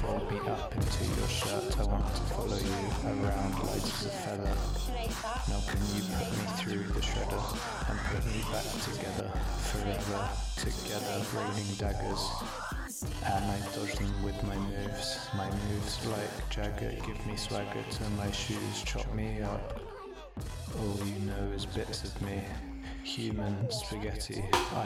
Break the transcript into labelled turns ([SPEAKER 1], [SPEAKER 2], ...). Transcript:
[SPEAKER 1] fold me up into your shirt. I want to follow you around light as a feather. Now can you put me through the shredder and put me back together, forever together, raining daggers. And I dodge them with my moves like Jagger, give me swagger to my shoes, chop me up. All you know is bits of me, human spaghetti.